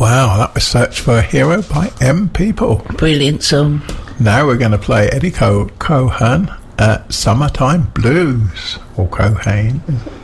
Wow, that was Search for a Hero by M People. Brilliant song. Now we're going to play Eddie Cohen, Summertime Blues, or Cohen.